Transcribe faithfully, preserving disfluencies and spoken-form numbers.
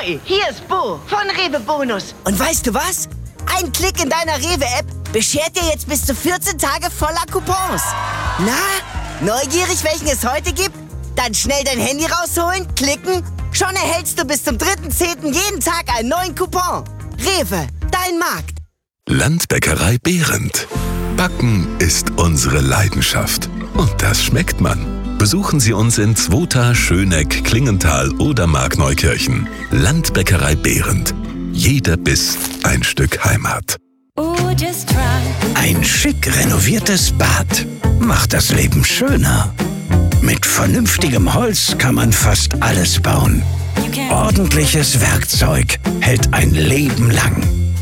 Ahoi, hier ist Bo von Rewe Bonus. Und weißt du was? Ein Klick in deiner Rewe-App beschert dir jetzt bis zu vierzehn Tage voller Coupons. Na, neugierig, welchen es heute gibt? Dann schnell dein Handy rausholen, klicken. Schon erhältst du bis zum dritten zehnten jeden Tag einen neuen Coupon. Rewe, dein Markt. Landbäckerei Behrendt. Backen ist unsere Leidenschaft. Und das schmeckt man. Besuchen Sie uns in Zwota, Schöneck, Klingenthal oder Markneukirchen. Landbäckerei Behrendt. Jeder Biss ein Stück Heimat. Ein schick renoviertes Bad macht das Leben schöner. Mit vernünftigem Holz kann man fast alles bauen. Ordentliches Werkzeug hält ein Leben lang.